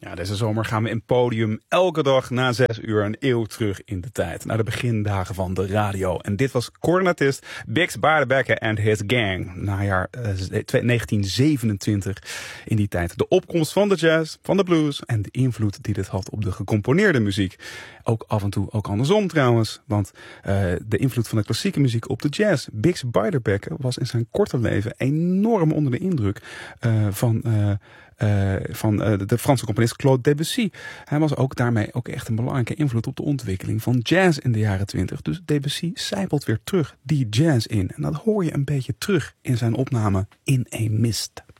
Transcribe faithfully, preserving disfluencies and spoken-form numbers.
Ja, deze zomer gaan we in Podium elke dag na zes uur een eeuw terug in de tijd. Naar de begindagen van de radio. En dit was cornetist Bix Beiderbecke en his gang. Najaar uh, negentien zevenentwintig in die tijd. De opkomst van de jazz, van de blues en de invloed die dit had op de gecomponeerde muziek. Ook af en toe ook andersom trouwens. Want uh, de invloed van de klassieke muziek op de jazz. Bix Beiderbecke was in zijn korte leven enorm onder de indruk uh, van... Uh, Uh, van uh, de Franse componist Claude Debussy. Hij was ook daarmee ook echt een belangrijke invloed op de ontwikkeling van jazz in de jaren twintig. Dus Debussy sijpelt weer terug die jazz in. En dat hoor je een beetje terug in zijn opname In a Mist.